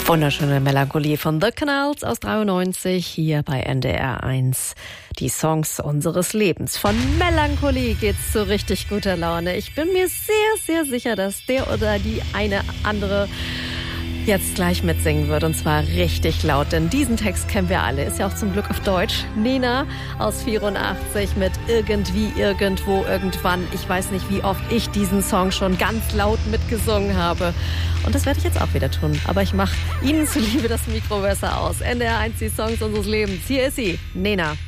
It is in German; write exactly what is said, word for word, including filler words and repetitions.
Wunderschöne Melancholie von The Canals aus dreiundneunzig hier bei N D R eins. Die Songs unseres Lebens. Von Melancholie geht's zu richtig guter Laune. Ich bin mir sehr, sehr sicher, dass der oder die eine andere jetzt gleich mitsingen wird, und zwar richtig laut, denn diesen Text kennen wir alle, ist ja auch zum Glück auf Deutsch. Nena aus vierundachtzig mit Irgendwie, Irgendwo, Irgendwann. Ich weiß nicht, wie oft ich diesen Song schon ganz laut mitgesungen habe. Und das werde ich jetzt auch wieder tun. Aber ich mache Ihnen zuliebe das Mikro besser aus. N D R eins, die Songs unseres Lebens. Hier ist sie, Nena.